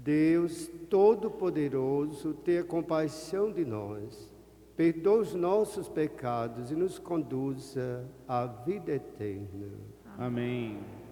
Deus Todo-Poderoso, tenha compaixão de nós, perdoa os nossos pecados e nos conduza à vida eterna. Amém.